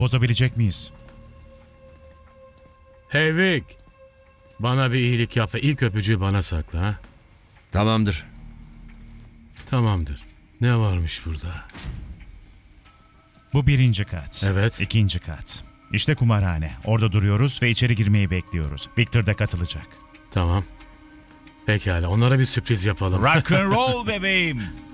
Bozabilecek miyiz? Hey Vic, bana bir iyilik yap ve ilk öpücüğü bana sakla ha. Tamamdır. Tamamdır. Ne varmış burada? Bu 1. kat. Evet. 2. kat. İşte kumarhane. Orada duruyoruz ve içeri girmeyi bekliyoruz. Victor da katılacak. Tamam. Pekala, onlara bir sürpriz yapalım. Rock and roll bebeğim.